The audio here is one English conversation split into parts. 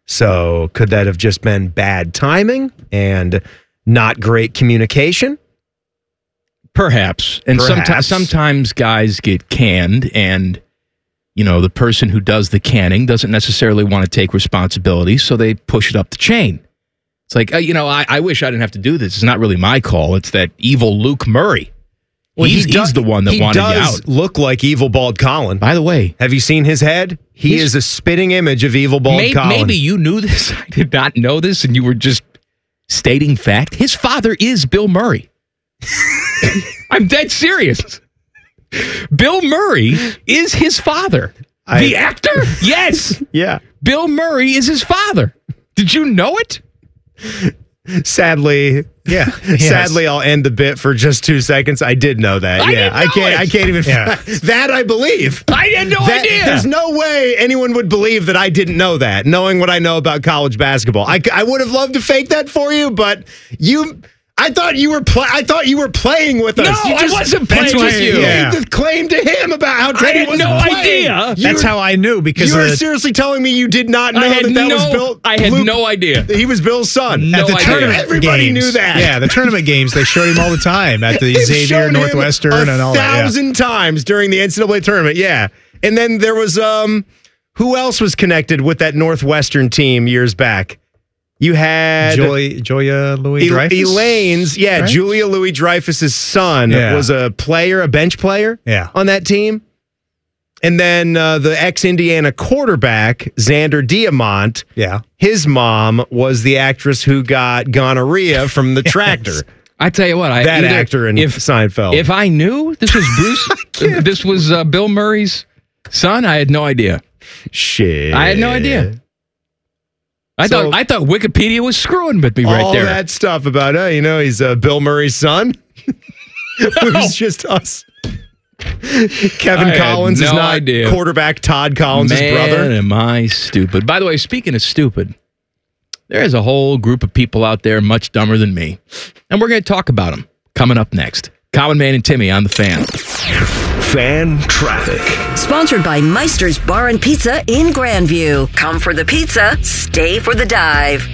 So could that have just been bad timing and not great communication? Perhaps. And sometimes guys get canned, and the person who does the canning doesn't necessarily want to take responsibility, so they push it up the chain. It's like, I wish I didn't have to do this. It's not really my call. It's that evil Luke Murray. Well, he's the one that wanted you out. He does look like evil bald Colin. By the way, have you seen his head? He is a spitting image of evil bald Colin. Maybe you knew this. I did not know this, and you were just stating fact. His father is Bill Murray. I'm dead serious. Bill Murray is his father. The actor? Yes. Yeah. Bill Murray is his father. Did you know it? Sadly, yeah. Yes. Sadly, I'll end the bit for just 2 seconds. I did know that. I can't even. Yeah. That I believe. I had no idea. There's no way anyone would believe that I didn't know that, knowing what I know about college basketball. I would have loved to fake that for you, but I thought you were playing with us. No, I wasn't playing with you. You made the claim to him about how Teddy was no idea. That's how I knew, because you were seriously telling me you did not know that was Bill. I had no idea. He was Bill's son. No idea. Tournament everybody knew that. Yeah, the tournament games, they showed him all the time at the Xavier, Northwestern, and all that. 1,000 times during the NCAA tournament, yeah. And then there was, who else was connected with that Northwestern team years back? You had Julia Louis-Dreyfus? Elaine's, right? Julia Louis-Dreyfus' son was a bench player on that team. And then the ex-Indiana quarterback, Xander Diamont, his mom was the actress who got gonorrhea from the tractor. I tell you what, that actor in Seinfeld. If I knew this was Bruce, this was Bill Murray's son, I had no idea. Shit. I had no idea. I thought Wikipedia was screwing with me right there. All that stuff about, he's Bill Murray's son. Who's just us. Kevin Collins is not quarterback Todd Collins' brother. Am I stupid? By the way, speaking of stupid, there's a whole group of people out there much dumber than me, and we're going to talk about them coming up next. Common Man and Timmy on The Fan. Fan Traffic. Sponsored by Meister's Bar and Pizza in Grandview. Come for the pizza, stay for the dive.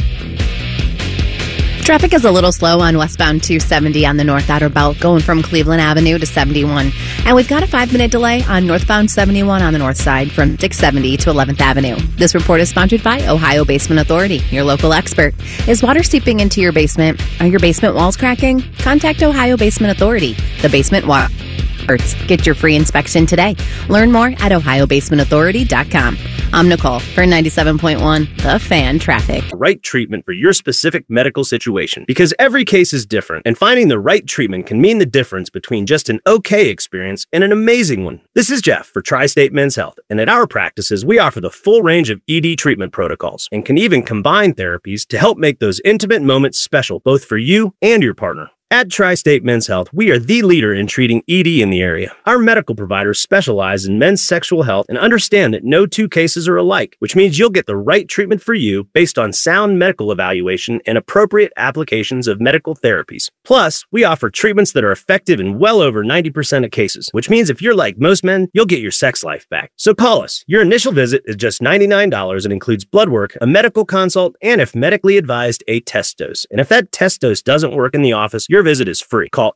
Traffic is a little slow on westbound 270 on the North Outer Belt, going from Cleveland Avenue to 71. And we've got a 5-minute delay on northbound 71 on the north side from 670 to 11th Avenue. This report is sponsored by Ohio Basement Authority, your local expert. Is water seeping into your basement? Are your basement walls cracking? Contact Ohio Basement Authority. The basement water experts. Get your free inspection today. Learn more at ohiobasementauthority.com. I'm Nicole for 97.1 The Fan Traffic. Right treatment for your specific medical situation, because every case is different, and finding the right treatment can mean the difference between just an okay experience and an amazing one. This is Jeff for Tri-State Men's Health, and at our practices, we offer the full range of ED treatment protocols and can even combine therapies to help make those intimate moments special, both for you and your partner. At Tri-State Men's Health, we are the leader in treating ED in the area. Our medical providers specialize in men's sexual health and understand that no two cases are alike, which means you'll get the right treatment for you based on sound medical evaluation and appropriate applications of medical therapies. Plus, we offer treatments that are effective in well over 90% of cases, which means if you're like most men, you'll get your sex life back. So call us. Your initial visit is just $99 and includes blood work, a medical consult, and if medically advised, a test dose. And if that test dose doesn't work in the office, your visit is free. Call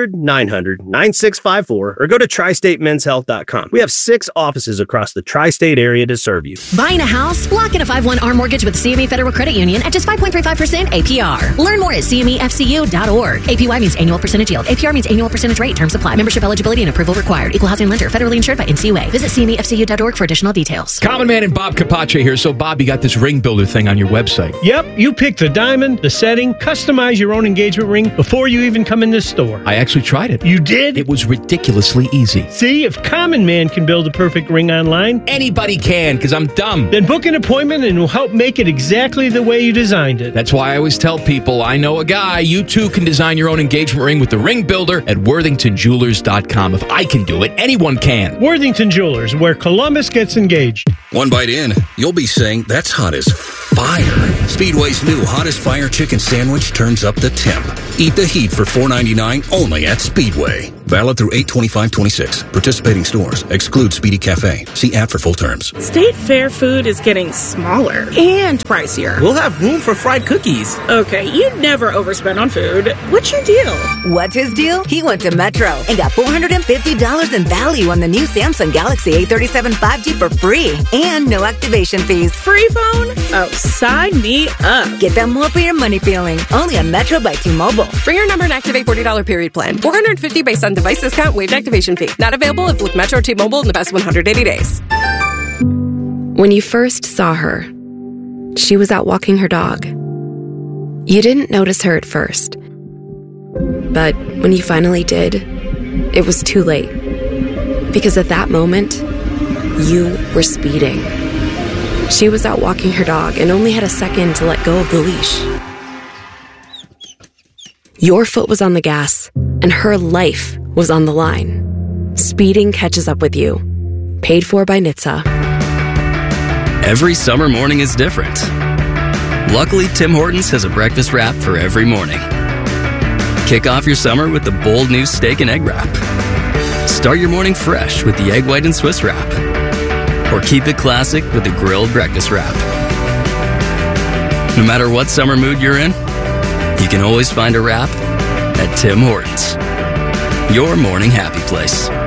800-900-9654 or go to tristatemenshealth.com. We have 6 offices across the tri-state area to serve you. Buying a house? Lock in a 5-1 mortgage with CME Federal Credit Union at just 5.35% APR. Learn more at CMEFCU.org. APY means annual percentage yield. APR means annual percentage rate. Terms apply. Membership eligibility and approval required. Equal housing lender. Federally insured by NCUA. Visit CMEFCU.org for additional details. Common Man and Bob Capace here. So, Bob, you got this ring builder thing on your website. Yep. You pick the diamond, the setting, customize your own engagement ring before you even come in this store. I actually tried it. You did? It was ridiculously easy. See, if Common Man can build a perfect ring online, anybody can, because I'm dumb. Then book an appointment and we'll help make it exactly the way you designed it. That's why I always tell people, I know a guy. You too can design your own engagement ring with the ring builder at worthingtonjewelers.com. If I can do it, anyone can. Worthington Jewelers, where Columbus gets engaged. One bite in, you'll be saying, that's hot as fire. Speedway's new Hottest Fire Chicken Sandwich turns up the temp. Eat the heat for $4.99 only at Speedway. Valid through 8/25/26. Participating stores. Exclude Speedy Cafe. See app for full terms. State Fair food is getting smaller and pricier. We'll have room for fried cookies. Okay, you never overspend on food. What's your deal? What's his deal? He went to Metro and got $450 in value on the new Samsung Galaxy A37 5G for free and no activation fees. Free phone? Oh, sign me up. Get that more for your money feeling. Only on Metro by T-Mobile. Bring your number and activate $40 period plan. $450 based on device discount, waived activation fee. Not available if with Metro T-Mobile in the past 180 days. When you first saw her, she was out walking her dog. You didn't notice her at first. But when you finally did, it was too late. Because at that moment, you were speeding. She was out walking her dog and only had a second to let go of the leash. Your foot was on the gas, and her life was on the line. Speeding catches up with you. Paid for by NHTSA. Every summer morning is different. Luckily, Tim Hortons has a breakfast wrap for every morning. Kick off your summer with the bold new steak and egg wrap. Start your morning fresh with the egg white and Swiss wrap. Or keep it classic with the grilled breakfast wrap. No matter what summer mood you're in, you can always find a wrap at Tim Hortons. Your morning happy place.